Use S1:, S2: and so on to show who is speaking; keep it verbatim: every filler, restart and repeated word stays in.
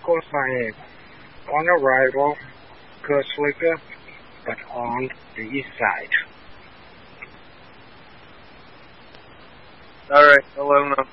S1: course I am. On arrival, Kurt Sleeper, but on the east side.
S2: Alright, hello, no.